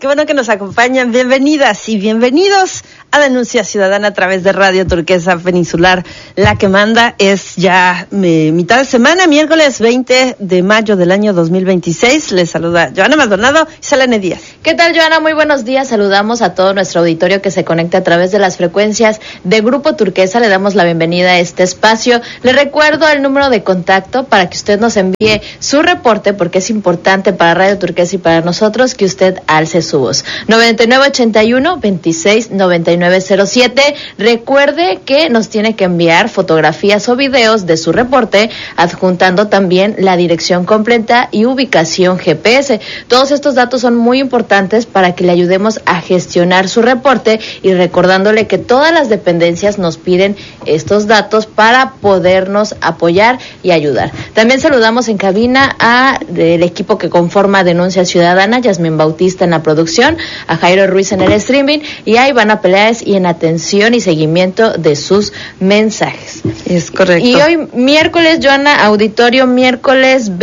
qué bueno que nos acompañan. Bienvenidas y bienvenidos a Denuncia Ciudadana a través de Radio Turquesa Peninsular. La que manda es ya mitad de semana, miércoles 20 de mayo del año 2026. Les saluda Joana Maldonado y Selene Díaz. ¿Qué tal, Joana? Muy buenos días. Saludamos a todo nuestro auditorio que se conecta a través de las frecuencias de Grupo Turquesa. Le damos la bienvenida a este espacio. Le recuerdo el número de contacto para que usted nos envíe su reporte, porque es importante para Radio Turquesa y para nosotros que usted alce su voz. 9981-269907. Recuerde que nos tiene que enviar fotografías o videos de su reporte, adjuntando también la dirección completa y ubicación GPS. Todos estos datos son muy importantes para que le ayudemos a gestionar su reporte, y recordándole que todas las dependencias nos piden estos datos para podernos apoyar y ayudar. También saludamos en cabina al equipo que conforma Denuncia Ciudadana: Yasmín Bautista en la producción, a Jairo Ruiz en el streaming y a Ivana Peláez y en atención y seguimiento de sus mensajes. Es correcto. Y hoy miércoles, Joana, auditorio, miércoles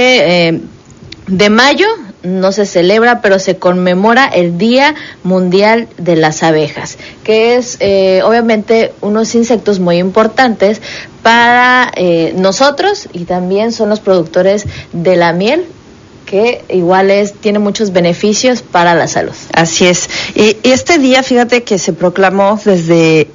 20 de mayo, no se celebra, pero se conmemora el Día Mundial de las Abejas, que es obviamente unos insectos muy importantes para nosotros, y también son los productores de la miel, que igual tiene muchos beneficios para la salud. Así es. Este día, fíjate que se proclamó desde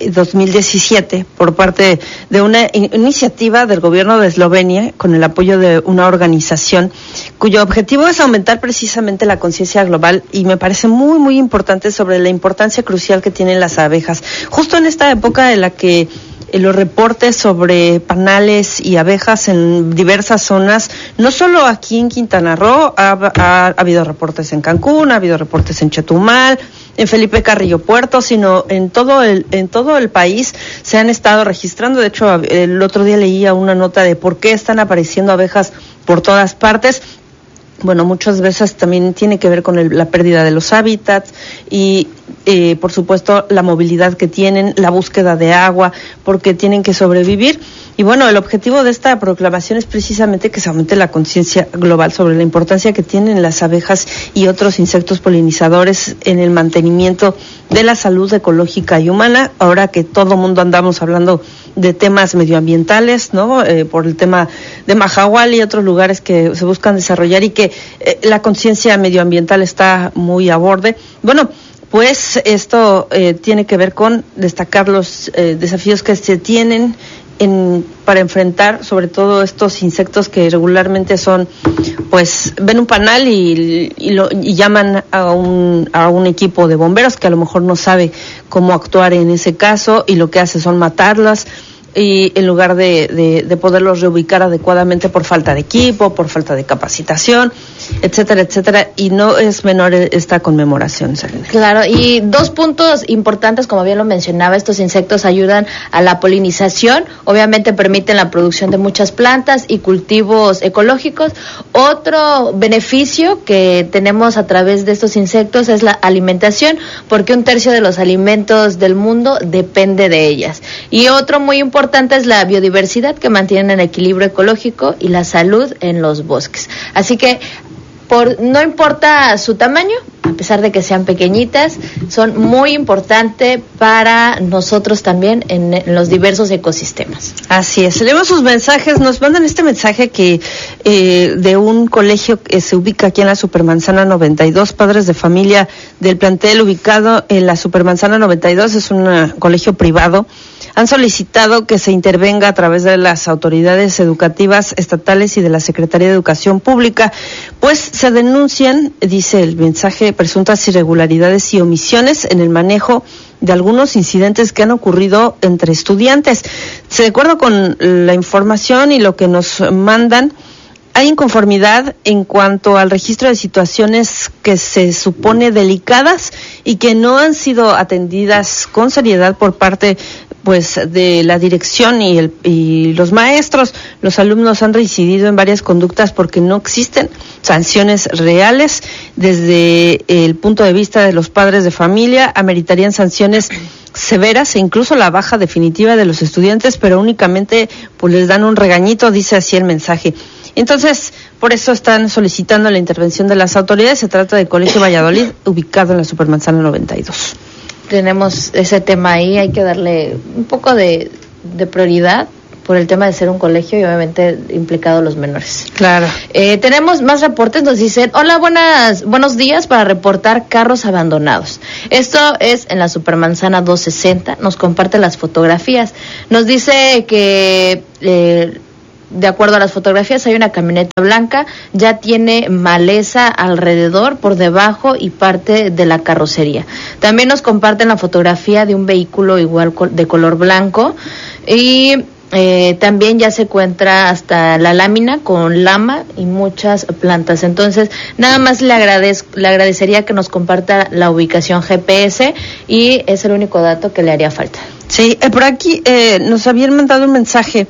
2017 por parte de una iniciativa del gobierno de Eslovenia con el apoyo de una organización cuyo objetivo es aumentar precisamente la conciencia global, y me parece muy, muy importante sobre la importancia crucial que tienen las abejas. Justo en esta época en la que los reportes sobre panales y abejas en diversas zonas, no solo aquí en Quintana Roo, ha habido reportes en Cancún, ha habido reportes en Chetumal, en Felipe Carrillo Puerto, sino en todo el país se han estado registrando. De hecho, el otro día leía una nota de por qué están apareciendo abejas por todas partes. Bueno, muchas veces también tiene que ver con la pérdida de los hábitats y, por supuesto, la movilidad que tienen, la búsqueda de agua, porque tienen que sobrevivir. Y bueno, el objetivo de esta proclamación es precisamente que se aumente la conciencia global sobre la importancia que tienen las abejas y otros insectos polinizadores en el mantenimiento de la salud ecológica y humana. Ahora que todo mundo andamos hablando de temas medioambientales, ¿no? Por el tema de Mahahual y otros lugares que se buscan desarrollar, y que la conciencia medioambiental está muy a borde. Bueno, pues esto tiene que ver con destacar los desafíos que se tienen para enfrentar sobre todo estos insectos que regularmente son, pues ven un panal y llaman a un equipo de bomberos que a lo mejor no sabe cómo actuar en ese caso, y lo que hace son matarlas, y en lugar de poderlos reubicar adecuadamente por falta de equipo, por falta de capacitación, etcétera, etcétera, y no es menor esta conmemoración, Selene. Claro, y dos puntos importantes, como bien lo mencionaba: estos insectos ayudan a la polinización, obviamente permiten la producción de muchas plantas y cultivos ecológicos. Otro beneficio que tenemos a través de estos insectos es la alimentación, porque 1/3 de los alimentos del mundo depende de ellas. Y otro muy importante es la biodiversidad, que mantienen el equilibrio ecológico y la salud en los bosques. Así que no importa su tamaño, a pesar de que sean pequeñitas, son muy importantes para nosotros también en los diversos ecosistemas. Así es. Leemos sus mensajes. Nos mandan este mensaje que de un colegio que se ubica aquí en la Supermanzana 92, padres de familia del plantel ubicado en la Supermanzana 92, es un colegio privado. Han solicitado que se intervenga a través de las autoridades educativas estatales y de la Secretaría de Educación Pública, pues se denuncian, dice el mensaje, presuntas irregularidades y omisiones en el manejo de algunos incidentes que han ocurrido entre estudiantes. De acuerdo con la información y lo que nos mandan, hay inconformidad en cuanto al registro de situaciones que se supone delicadas y que no han sido atendidas con seriedad por parte, pues, de la dirección y los maestros. Los alumnos han reincidido en varias conductas porque no existen sanciones reales. Desde el punto de vista de los padres de familia, ameritarían sanciones severas e incluso la baja definitiva de los estudiantes, pero únicamente pues les dan un regañito, dice así el mensaje. Entonces, por eso están solicitando la intervención de las autoridades. Se trata del Colegio Valladolid, ubicado en la Supermanzana 92. Tenemos ese tema ahí, hay que darle un poco de prioridad por el tema de ser un colegio y obviamente implicados los menores. Claro. Tenemos más reportes, nos dicen, hola, buenos días para reportar carros abandonados. Esto es en la Supermanzana 260, nos comparte las fotografías. Nos dice que de acuerdo a las fotografías hay una camioneta blanca, ya tiene maleza alrededor, por debajo y parte de la carrocería. También nos comparten la fotografía de un vehículo igual de color blanco y también ya se encuentra hasta la lámina con lama y muchas plantas. Entonces, nada más le agradecería que nos comparta la ubicación GPS y es el único dato que le haría falta. Sí, por aquí nos habían mandado un mensaje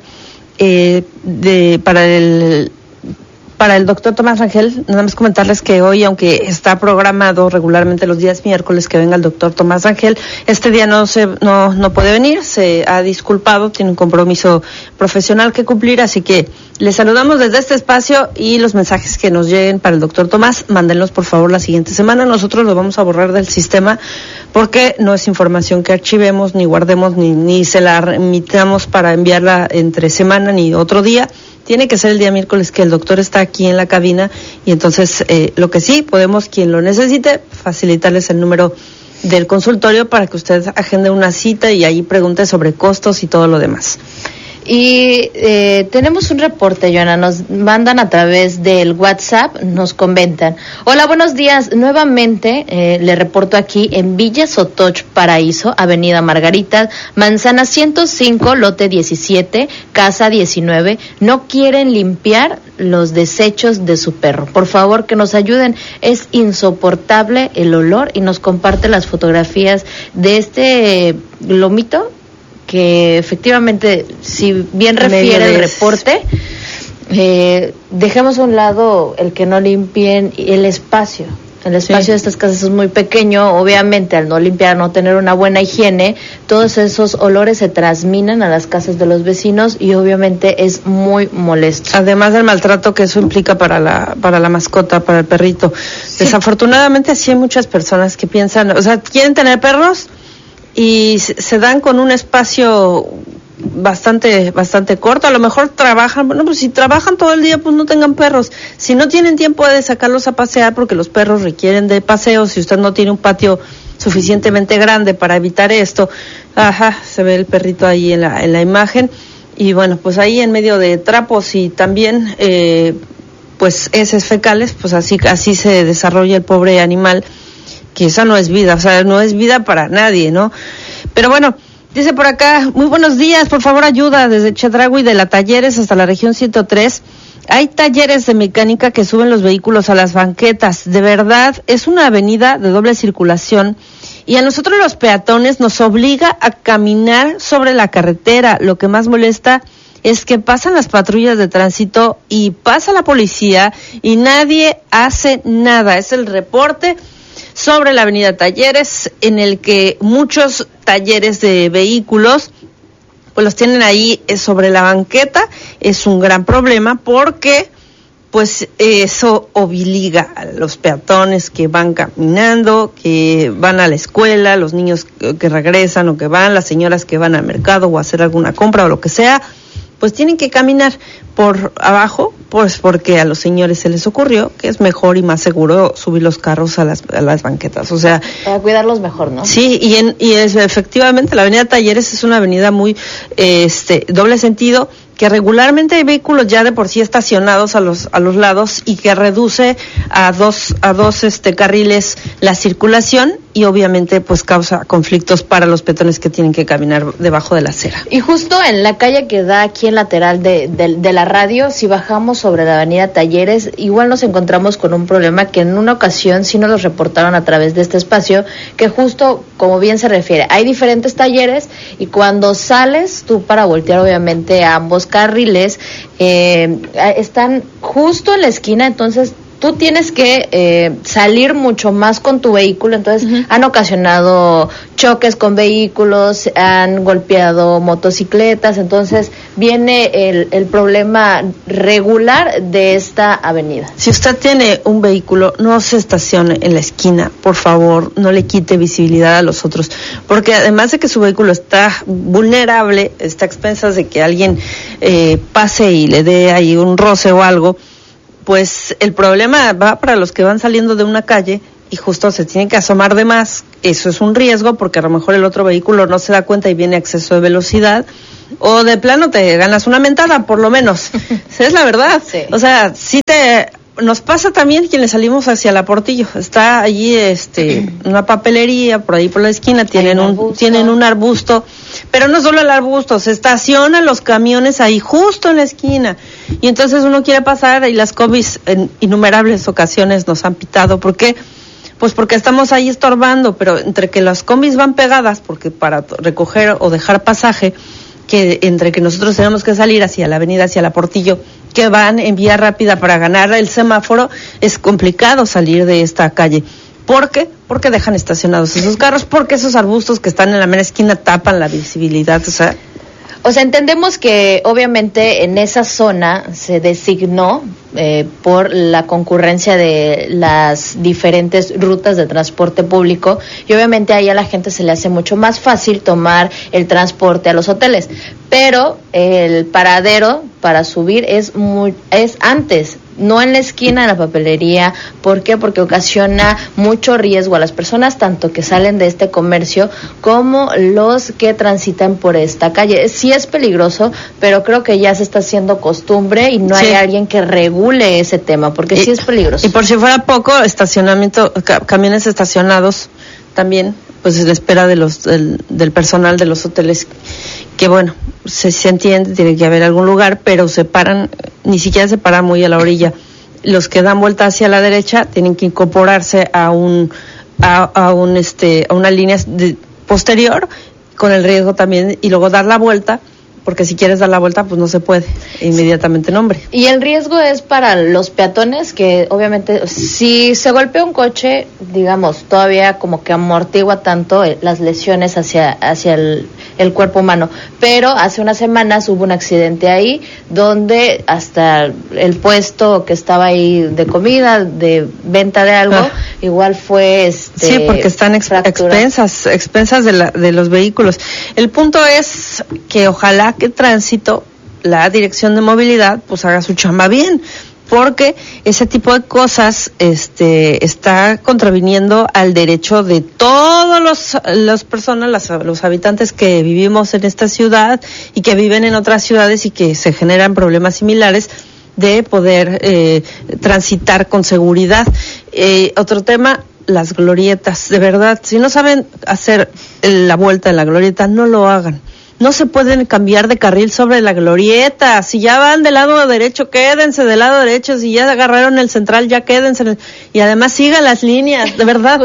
para el doctor Tomás Rangel. Nada más comentarles que hoy, aunque está programado regularmente los días miércoles que venga el doctor Tomás Rangel, este día no puede venir, se ha disculpado, tiene un compromiso profesional que cumplir, así que le saludamos desde este espacio y los mensajes que nos lleguen para el doctor Tomás, mándenlos por favor la siguiente semana. Nosotros los vamos a borrar del sistema porque no es información que archivemos, ni guardemos, ni se la remitamos para enviarla entre semana ni otro día. Tiene que ser el día miércoles que el doctor está aquí en la cabina y entonces lo que sí podemos, quien lo necesite, facilitarles el número del consultorio para que usted agende una cita y ahí pregunte sobre costos y todo lo demás. Y tenemos un reporte, Joana, nos mandan a través del WhatsApp, nos comentan. Hola, buenos días, nuevamente le reporto aquí en Villa Sotoch Paraíso, Avenida Margarita, Manzana 105, lote 17, casa 19, no quieren limpiar los desechos de su perro. Por favor, que nos ayuden, es insoportable el olor, y nos comparte las fotografías de este lomito, que efectivamente, si bien refiere el reporte, dejemos a un lado el que no limpien el espacio. El espacio de estas casas es muy pequeño, obviamente al no limpiar, no tener una buena higiene, todos esos olores se transminan a las casas de los vecinos y obviamente es muy molesto. Además del maltrato que eso implica para la mascota, para el perrito. Sí. Desafortunadamente sí hay muchas personas que piensan, o sea, quieren tener perros y se dan con un espacio bastante corto. A lo mejor trabajan, bueno, pues si trabajan todo el día, pues no tengan perros. Si no tienen tiempo de sacarlos a pasear, porque los perros requieren de paseos, si usted no tiene un patio suficientemente grande para evitar esto, se ve el perrito ahí en la imagen, y bueno, pues ahí en medio de trapos y también pues heces fecales, pues así se desarrolla el pobre animal, que esa no es vida, o sea, no es vida para nadie, ¿no? Pero bueno, dice por acá, muy buenos días, por favor ayuda desde Chedraui de la Talleres hasta la región 103. Hay talleres de mecánica que suben los vehículos a las banquetas. De verdad, es una avenida de doble circulación y a nosotros los peatones nos obliga a caminar sobre la carretera. Lo que más molesta es que pasan las patrullas de tránsito y pasa la policía y nadie hace nada. Es el reporte sobre la avenida Talleres, en el que muchos talleres de vehículos pues los tienen ahí sobre la banqueta. Es un gran problema porque pues eso obliga a los peatones que van caminando, que van a la escuela, los niños que regresan o que van, las señoras que van al mercado o a hacer alguna compra o lo que sea, pues tienen que caminar por abajo, pues porque a los señores se les ocurrió que es mejor y más seguro subir los carros a las banquetas, o sea, para cuidarlos mejor, ¿no? Sí, y efectivamente la avenida Talleres es una avenida muy doble sentido, que regularmente hay vehículos ya de por sí estacionados a los lados y que reduce a dos carriles la circulación y obviamente pues causa conflictos para los peatones que tienen que caminar debajo de la acera. Y justo en la calle que da aquí en lateral de la radio, si bajamos sobre la avenida Talleres, igual nos encontramos con un problema que en una ocasión sí nos lo reportaron a través de este espacio, que justo como bien se refiere, hay diferentes talleres y cuando sales tú para voltear obviamente a ambos carriles, están justo en la esquina, entonces tú tienes que salir mucho más con tu vehículo, entonces han ocasionado choques con vehículos, han golpeado motocicletas, entonces viene el problema regular de esta avenida. Si usted tiene un vehículo, no se estacione en la esquina, por favor, no le quite visibilidad a los otros, porque además de que su vehículo está vulnerable, está a expensas de que alguien pase y le dé ahí un roce o algo, pues el problema va para los que van saliendo de una calle y justo se tienen que asomar de más. Eso es un riesgo porque a lo mejor el otro vehículo no se da cuenta y viene a exceso de velocidad, o de plano te ganas una mentada, por lo menos. Esa es la verdad. Sí. O sea, nos pasa también quienes salimos hacia la Portillo. Está allí una papelería por ahí por la esquina, tienen un arbusto, pero no solo el arbusto, se estacionan los camiones ahí justo en la esquina. Y entonces uno quiere pasar y las combis en innumerables ocasiones nos han pitado. ¿Por qué? Pues porque estamos ahí estorbando, pero entre que las combis van pegadas, porque para recoger o dejar pasaje, que entre que nosotros tenemos que salir hacia la avenida, hacia la Portillo, que van en vía rápida para ganar el semáforo, es complicado salir de esta calle. ¿Por qué? Porque dejan estacionados esos carros, porque esos arbustos que están en la mera esquina tapan la visibilidad, O sea, entendemos que obviamente en esa zona se designó por la concurrencia de las diferentes rutas de transporte público y obviamente ahí a la gente se le hace mucho más fácil tomar el transporte a los hoteles, pero el paradero para subir es antes, no en la esquina de la papelería. ¿Por qué? Porque ocasiona mucho riesgo a las personas, tanto que salen de este comercio como los que transitan por esta calle. Sí es peligroso, pero creo que ya se está haciendo costumbre y no hay alguien que regule ese tema, porque sí es peligroso. Y por si fuera poco, camiones estacionados también, pues en espera del personal de los hoteles, que bueno, se entiende, tiene que haber algún lugar, pero ni siquiera se paran muy a la orilla. Los que dan vuelta hacia la derecha tienen que incorporarse a una línea posterior, con el riesgo también, y luego dar la vuelta, porque si quieres dar la vuelta, pues no se puede inmediatamente, nombre. Y el riesgo es para los peatones, que obviamente si se golpea un coche, digamos, todavía como que amortigua tanto las lesiones hacia el cuerpo humano, pero hace unas semanas hubo un accidente ahí donde hasta el puesto que estaba ahí de comida, de venta de algo, igual fue sí, porque están expensas de los vehículos. El punto es que ojalá que tránsito, la dirección de movilidad, pues haga su chamba bien, porque ese tipo de cosas está contraviniendo al derecho de todas las personas, los habitantes que vivimos en esta ciudad y que viven en otras ciudades y que se generan problemas similares, de poder transitar con seguridad. Otro tema, las glorietas. De verdad, si no saben hacer la vuelta en la glorieta, no lo hagan. No se pueden cambiar de carril sobre la glorieta. Si ya van del lado derecho, quédense del lado derecho. Si ya agarraron el central, ya quédense. Y además sigan las líneas, de verdad.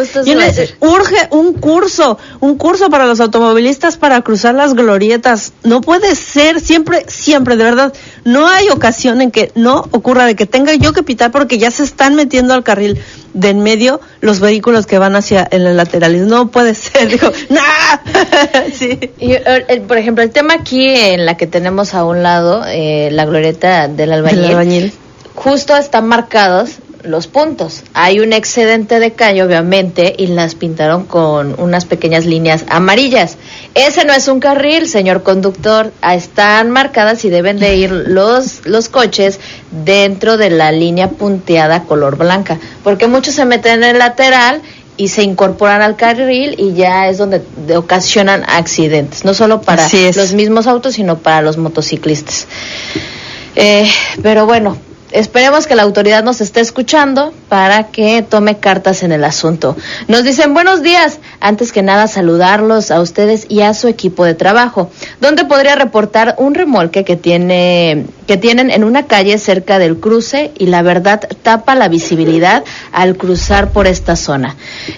Urge un curso para los automovilistas para cruzar las glorietas. No puede ser, siempre, de verdad. No hay ocasión en que no ocurra de que tenga yo que pitar porque ya se están metiendo al carril de en medio los vehículos que van en los laterales. No puede ser, digo, ¡no! Sí. Y, por ejemplo, el tema aquí en la que tenemos a un lado, la glorieta del Albañil, justo están marcados los puntos. Hay un excedente de calle, obviamente, y las pintaron con unas pequeñas líneas amarillas. Ese no es un carril, señor conductor. Están marcadas y deben de ir los coches dentro de la línea punteada color blanca, porque muchos se meten en el lateral y se incorporan al carril y ya es donde ocasionan accidentes, no solo para los mismos autos, sino para los motociclistas. Pero bueno, esperemos que la autoridad nos esté escuchando para que tome cartas en el asunto. Nos dicen buenos días. Antes que nada, saludarlos a ustedes y a su equipo de trabajo. ¿Dónde podría reportar un remolque que tienen en una calle cerca del cruce y la verdad tapa la visibilidad al cruzar por esta zona?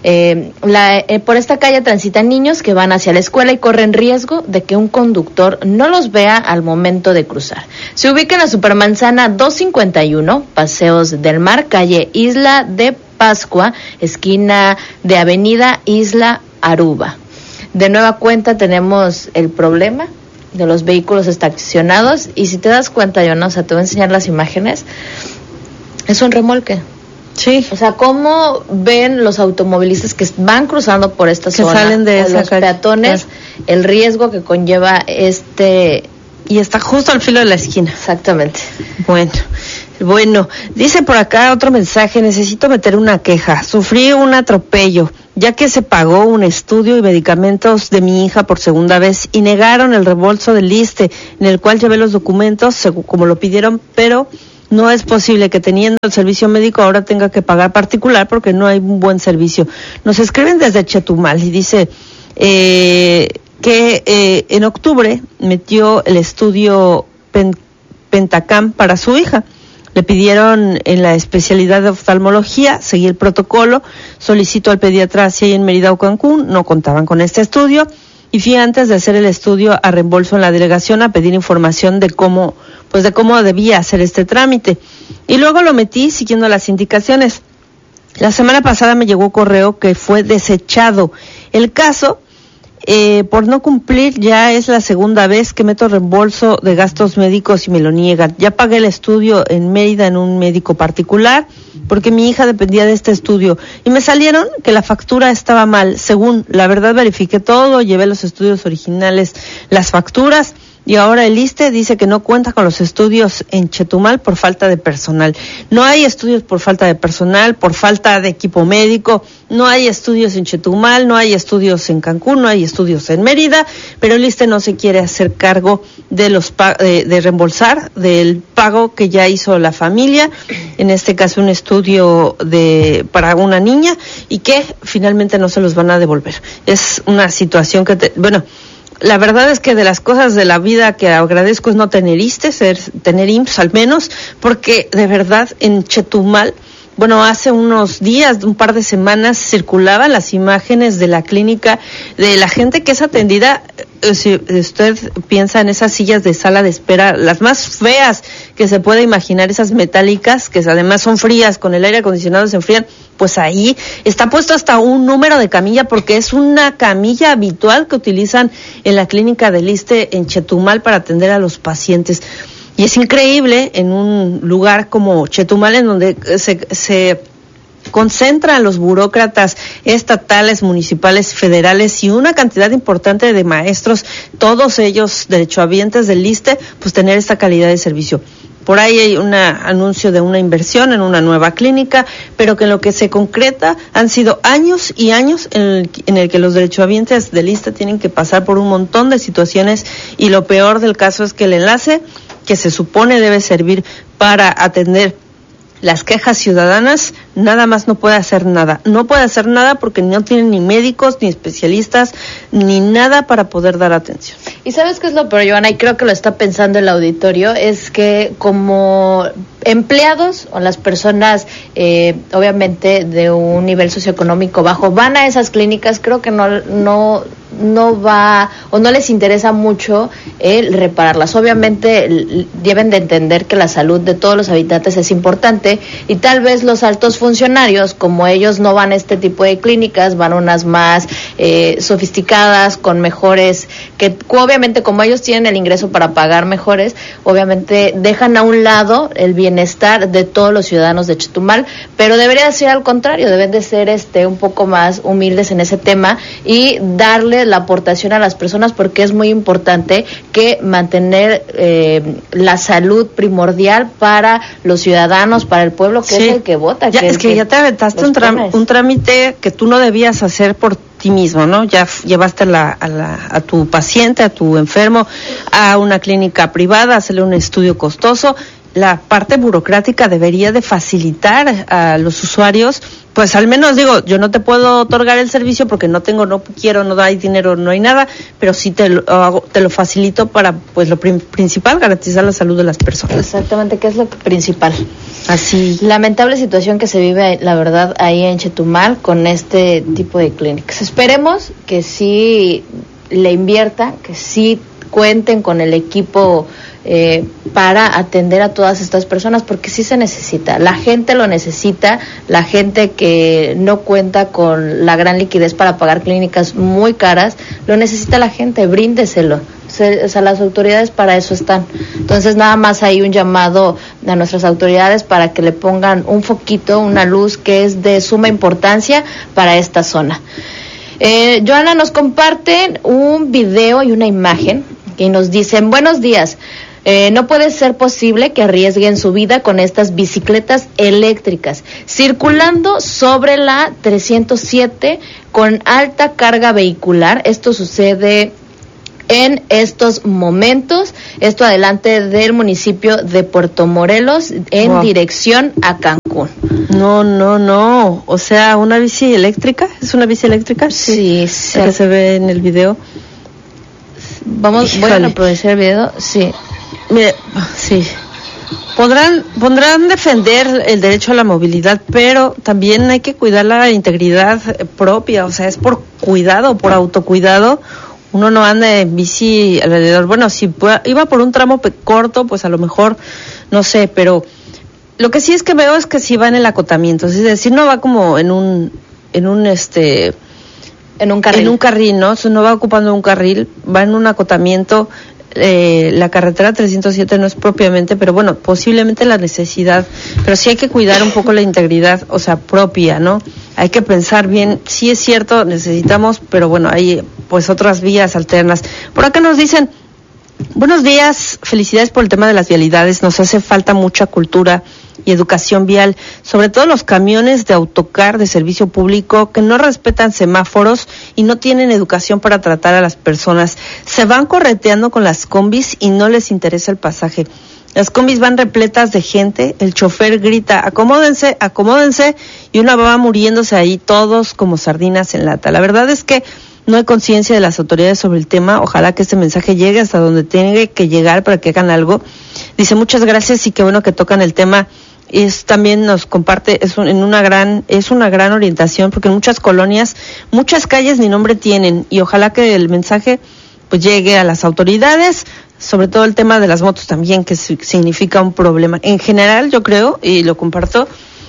Por esta calle transitan niños que van hacia la escuela y corren riesgo de que un conductor no los vea al momento de cruzar. Se ubica en la Supermanzana 251 51, Paseos del Mar, calle Isla de Pascua, esquina de Avenida Isla Aruba. De nueva cuenta tenemos el problema de los vehículos estacionados, y si te das cuenta, yo no, o sea, te voy a enseñar las imágenes, es un remolque. Sí. O sea, ¿cómo ven los automovilistas que van cruzando por esta zona, salen de esa los calle, peatones, claro, el riesgo que conlleva y está justo al filo de la esquina? Exactamente. Bueno, dice por acá otro mensaje: necesito meter una queja. Sufrí un atropello, ya que se pagó un estudio y medicamentos de mi hija por segunda vez y negaron el reembolso del ISSSTE, en el cual llevé los documentos como lo pidieron, pero no es posible que teniendo el servicio médico ahora tenga que pagar particular porque no hay un buen servicio. Nos escriben desde Chetumal y dice que en octubre metió el estudio Pentacam para su hija. Le pidieron en la especialidad de oftalmología, seguí el protocolo, solicitó al pediatra si hay en Mérida o Cancún, no contaban con este estudio, y fui antes de hacer el estudio a reembolso en la delegación a pedir información de cómo debía hacer este trámite. Y luego lo metí siguiendo las indicaciones. La semana pasada me llegó correo que fue desechado. El caso, por no cumplir, ya es la segunda vez que meto reembolso de gastos médicos y me lo niegan. Ya pagué el estudio en Mérida en un médico particular porque mi hija dependía de este estudio y me salieron que la factura estaba mal. Según la verdad, verifiqué todo, llevé los estudios originales, las facturas, y ahora el ISSSTE dice que no cuenta con los estudios en Chetumal por falta de personal. No hay estudios por falta de personal, por falta de equipo médico, no hay estudios en Chetumal, no hay estudios en Cancún, no hay estudios en Mérida, pero el ISSSTE no se quiere hacer cargo de de reembolsar del pago que ya hizo la familia, en este caso un estudio para una niña, y que finalmente no se los van a devolver. Es una situación que la verdad es que de las cosas de la vida que agradezco es no tener ISSSTE, tener IMSS al menos, porque de verdad en Chetumal, hace unos días, un par de semanas, circulaban las imágenes de la clínica, de la gente que es atendida. Si usted piensa en esas sillas de sala de espera, las más feas que se puede imaginar, esas metálicas, que además son frías, con el aire acondicionado se enfrían, pues ahí está puesto hasta un número de camilla, porque es una camilla habitual que utilizan en la clínica del ISSSTE en Chetumal para atender a los pacientes. Y es increíble en un lugar como Chetumal, en donde se concentran los burócratas estatales, municipales, federales y una cantidad importante de maestros, todos ellos derechohabientes del ISSSTE, pues tener esta calidad de servicio. Por ahí hay un anuncio de una inversión en una nueva clínica, pero que en lo que se concreta han sido años y años en el que los derechohabientes del ISSSTE tienen que pasar por un montón de situaciones, y lo peor del caso es que el enlace, que se supone debe servir para atender las quejas ciudadanas, nada más no puede hacer nada. No puede hacer nada porque no tienen ni médicos, ni especialistas, ni nada para poder dar atención. ¿Y sabes qué es lo peor, Joana? Y creo que lo está pensando el auditorio, es que como empleados o las personas, obviamente, de un nivel socioeconómico bajo, van a esas clínicas, creo que no va, o no les interesa mucho el repararlas. Obviamente deben de entender que la salud de todos los habitantes es importante, y tal vez los altos funcionarios, como ellos no van a este tipo de clínicas, van a unas más sofisticadas, con mejores, que obviamente como ellos tienen el ingreso para pagar mejores, obviamente dejan a un lado el bienestar de todos los ciudadanos de Chetumal, pero debería ser al contrario, deben de ser un poco más humildes en ese tema y darle la aportación a las personas, porque es muy importante que mantener la salud primordial para los ciudadanos, para el pueblo, que sí, es el que vota. Es que ya te aventaste un trámite que tú no debías hacer por ti mismo, ¿no? Ya llevaste a tu paciente, a tu enfermo, a una clínica privada, hacerle un estudio costoso. La parte burocrática debería de facilitar a los usuarios, pues al menos yo no te puedo otorgar el servicio porque no quiero, no hay dinero, no hay nada, pero sí te lo facilito para, pues lo principal, garantizar la salud de las personas. Exactamente, que es lo principal. Así. Lamentable situación que se vive, la verdad, ahí en Chetumal con este tipo de clínicas. Esperemos que sí le inviertan, que sí cuenten con el equipo para atender a todas estas personas, porque sí se necesita, la gente lo necesita, la gente que no cuenta con la gran liquidez para pagar clínicas muy caras, lo necesita la gente, bríndeselo. O sea, las autoridades para eso están. Entonces, nada más hay un llamado a nuestras autoridades para que le pongan un foquito, una luz que es de suma importancia para esta zona. Joana, nos comparten un video y una imagen y nos dicen: buenos días. No puede ser posible que arriesguen su vida con estas bicicletas eléctricas, circulando sobre la 307 con alta carga vehicular. Esto sucede en estos momentos, esto adelante del municipio de Puerto Morelos, en dirección a Cancún. No, o sea, ¿una bici eléctrica? ¿Es una bici eléctrica? Sí. La que se ve en el video. Voy a reproducir el video, sí. Mire, sí. Podrán defender el derecho a la movilidad, pero también hay que cuidar la integridad propia, o sea, es por cuidado, por autocuidado. Uno no anda en bici alrededor. Bueno, si iba por un tramo corto, pues a lo mejor, no sé, pero lo que sí es que veo es que sí va en el acotamiento, es decir, no va como en un carril, ¿no? No va ocupando un carril, va en un acotamiento. La carretera 307 no es propiamente, pero bueno, posiblemente la necesidad, pero sí hay que cuidar un poco la integridad, o sea, propia, ¿no? Hay que pensar bien, sí es cierto, necesitamos, pero bueno, hay pues otras vías alternas. Por acá nos dicen: buenos días, felicidades por el tema de las vialidades, nos hace falta mucha cultura y educación vial, sobre todo los camiones de autocar de servicio público que no respetan semáforos y no tienen educación para tratar a las personas. Se van correteando con las combis y no les interesa el pasaje. Las combis van repletas de gente, el chofer grita: acomódense, y uno va muriéndose ahí todos como sardinas en lata. La verdad es que no hay conciencia de las autoridades sobre el tema. Ojalá que este mensaje llegue hasta donde tenga que llegar para que hagan algo. Dice: muchas gracias y qué bueno que tocan el tema. También nos comparte, es una gran orientación, porque en muchas colonias, muchas calles ni nombre tienen, y ojalá que el mensaje pues llegue a las autoridades, sobre todo el tema de las motos también, que significa un problema. En general, yo creo, y lo comparto,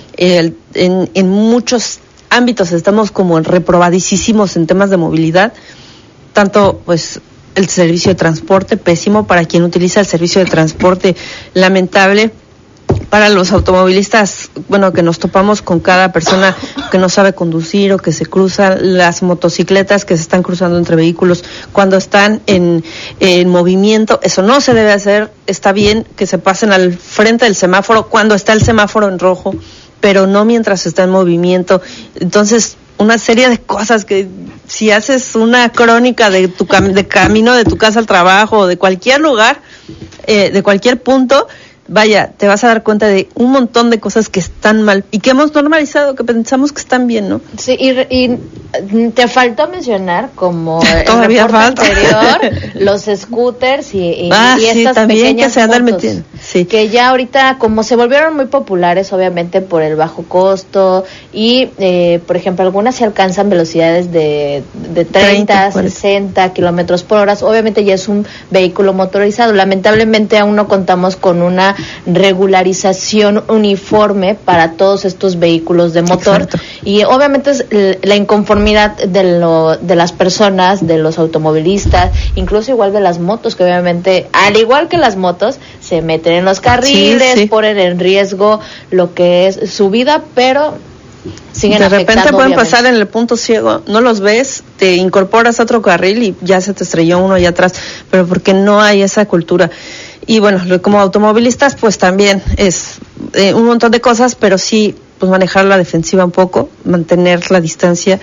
en muchos ámbitos estamos como reprobadísimos en temas de movilidad, tanto pues el servicio de transporte pésimo para quien utiliza el servicio de transporte, lamentable para los automovilistas, bueno, que nos topamos con cada persona que no sabe conducir o que se cruzan, las motocicletas que se están cruzando entre vehículos cuando están en movimiento. Eso no se debe hacer. Está bien que se pasen al frente del semáforo cuando está el semáforo en rojo, pero no mientras está en movimiento. Entonces, una serie de cosas que si haces una crónica de de camino de tu casa al trabajo o de cualquier lugar, de cualquier punto, vaya, te vas a dar cuenta de un montón de cosas que están mal y que hemos normalizado, que pensamos que están bien, ¿no? Sí, y te faltó mencionar, como todavía falta anterior, los scooters y sí, estas también pequeñas que se andan motos, metiendo. Sí. Que ya ahorita, como se volvieron muy populares, obviamente por el bajo costo y, por ejemplo, algunas se alcanzan velocidades de 30, 60 kilómetros por hora. Obviamente ya es un vehículo motorizado. Lamentablemente aún no contamos con una regularización uniforme para todos estos vehículos de motor. Exacto. Y obviamente es la inconformidad de las personas, de los automovilistas, incluso igual de las motos, que obviamente, al igual que las motos, se meten en los carriles, sí. Ponen en riesgo lo que es su vida, pero siguen de repente afectando, pueden obviamente. pasar en el punto ciego, no los ves, te incorporas a otro carril y ya se te estrelló uno allá atrás, pero porque no hay esa cultura. Y bueno, como automovilistas pues también es un montón de cosas, pero sí pues manejar la defensiva un poco, mantener la distancia,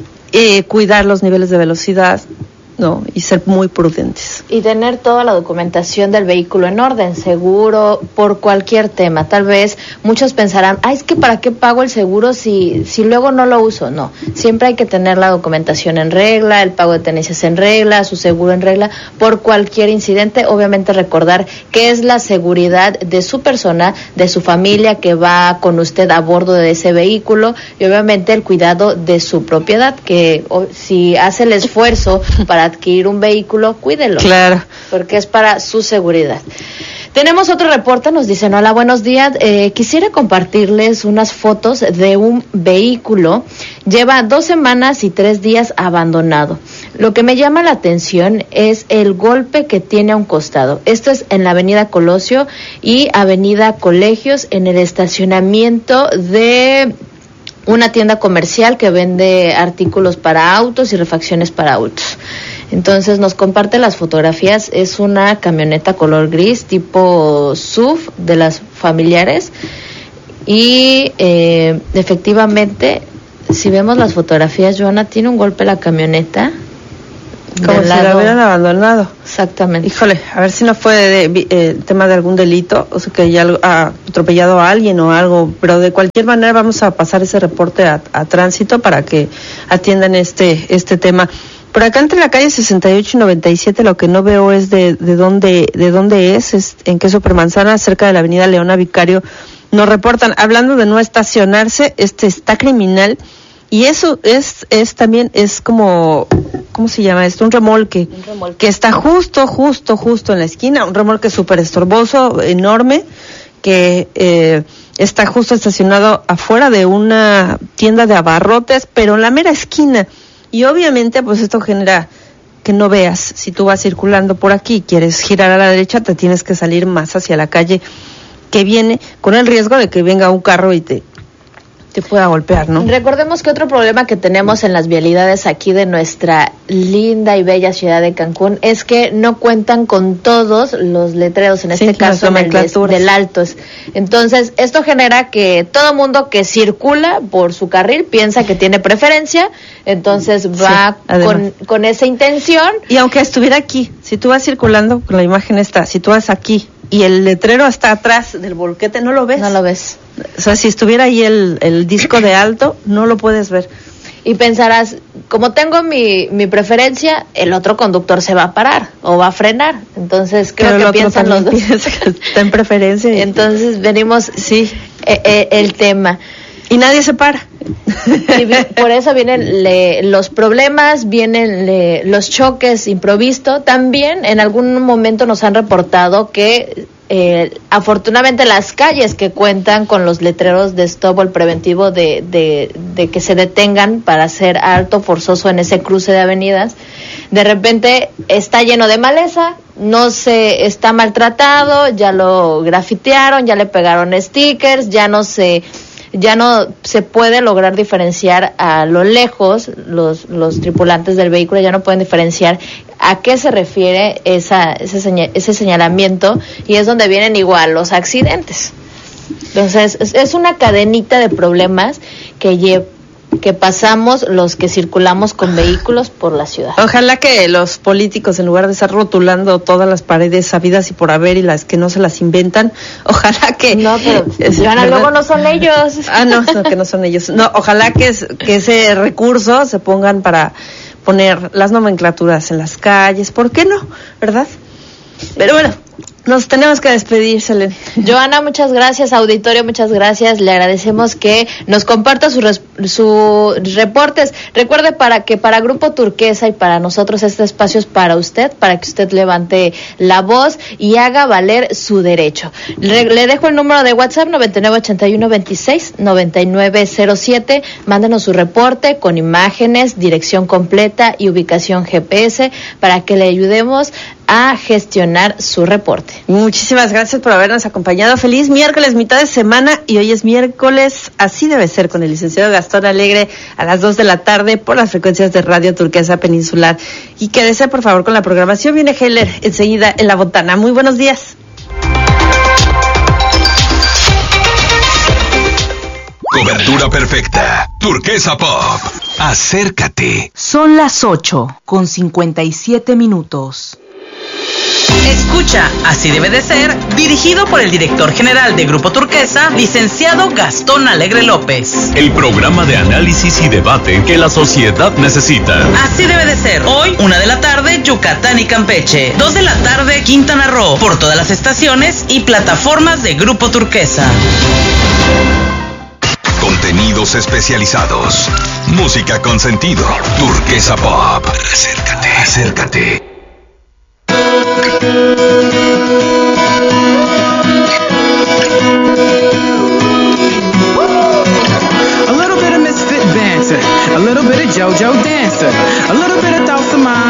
cuidar los niveles de velocidad, ¿no? Y ser muy prudentes. Y tener toda la documentación del vehículo en orden, seguro, por cualquier tema. Tal vez muchos pensarán, es que ¿para qué pago el seguro si luego no lo uso? No, siempre hay que tener la documentación en regla, el pago de tenencias en regla, su seguro en regla, por cualquier incidente. Obviamente recordar que es la seguridad de su persona, de su familia que va con usted a bordo de ese vehículo, y obviamente el cuidado de su propiedad, que si hace el esfuerzo para para adquirir un vehículo, cuídelo. Claro. Porque es para su seguridad. Tenemos otro reporte, nos dicen, hola, buenos días, quisiera compartirles unas fotos de un vehículo, lleva 2 semanas y 3 días abandonado. Lo que me llama la atención es el golpe que tiene a un costado. Esto es en la avenida Colosio y avenida Colegios, en el estacionamiento de una tienda comercial que vende artículos para autos y refacciones para autos. Entonces nos comparte las fotografías, es una camioneta color gris tipo SUV de las familiares y efectivamente, si vemos las fotografías, Joana, tiene un golpe la camioneta. Como si la hubieran abandonado. Exactamente. Híjole, a ver si no fue tema de algún delito, o sea, que ya ha atropellado a alguien o algo, pero de cualquier manera vamos a pasar ese reporte a tránsito para que atiendan este tema. Por acá entre la calle 68 y 97 lo que no veo es de dónde es en Queso Permanzana, cerca de la avenida Leona Vicario. Nos reportan, hablando de no estacionarse, está criminal, y eso es también como, ¿cómo se llama esto? Un remolque que está justo en la esquina, un remolque súper estorboso, enorme, que está justo estacionado afuera de una tienda de abarrotes, pero en la mera esquina. Y obviamente, pues esto genera que no veas. Si tú vas circulando por aquí y quieres girar a la derecha, te tienes que salir más hacia la calle que viene, con el riesgo de que venga un carro y te pueda golpear, ¿no? Recordemos que otro problema que tenemos en las vialidades aquí de nuestra linda y bella ciudad de Cancún es que no cuentan con todos los letreros, en este caso en el del Altos. Entonces, esto genera que todo mundo que circula por su carril piensa que tiene preferencia, entonces va con esa intención. Y aunque estuviera aquí, si tú vas circulando con la imagen esta, si tú vas aquí y el letrero está atrás del volquete, no lo ves. No lo ves. O sea, si estuviera ahí el disco de alto, no lo puedes ver. Y pensarás, como tengo mi preferencia, el otro conductor se va a parar o va a frenar. Entonces, creo que piensan los dos. Está en preferencia. Entonces, venimos, el tema. Y nadie se para. Y por eso vienen los problemas, vienen los choques improvistos. También en algún momento nos han reportado que afortunadamente las calles que cuentan con los letreros de stop o el preventivo de que se detengan para hacer alto forzoso en ese cruce de avenidas, de repente está lleno de maleza, está maltratado, ya lo grafitearon, ya le pegaron stickers, ya no se puede lograr diferenciar a lo lejos, los tripulantes del vehículo ya no pueden diferenciar a qué se refiere ese señalamiento, y es donde vienen igual los accidentes. Entonces, es una cadenita de problemas que pasamos los que circulamos con vehículos por la ciudad. Ojalá que los políticos, en lugar de estar rotulando todas las paredes sabidas y por haber y las que no se las inventan, ojalá que... No, pero Joana, luego no son ellos. No, que no son ellos. No, ojalá que ese recurso se pongan para poner las nomenclaturas en las calles. ¿Por qué no? ¿Verdad? Pero bueno, nos tenemos que despedir, Selene. Joana, muchas gracias. Auditorio, muchas gracias. Le agradecemos que nos comparta sus reportes. Recuerde que para Grupo Turquesa y para nosotros este espacio es para usted, para que usted levante la voz y haga valer su derecho. Le dejo el número de WhatsApp 9981269907. Mándenos su reporte con imágenes, dirección completa y ubicación GPS para que le ayudemos a gestionar su reporte. Muchísimas gracias por habernos acompañado. Feliz miércoles, mitad de semana, y hoy es miércoles, así debe ser, con el licenciado Gastón Alegre a las 2 de la tarde por las frecuencias de Radio Turquesa Peninsular. Y quédese por favor con la programación. Viene Heller enseguida en La Botana. Muy buenos días. Cobertura perfecta. Turquesa Pop. Acércate. Son las 8:57. Escucha, así debe de ser, dirigido por el director general de Grupo Turquesa, licenciado Gastón Alegre López. El programa de análisis y debate que la sociedad necesita. Así debe de ser. Hoy, 1 de la tarde, Yucatán y Campeche. 2 de la tarde, Quintana Roo. Por todas las estaciones y plataformas de Grupo Turquesa. Contenidos especializados, Música con sentido. Turquesa Pop. Acércate.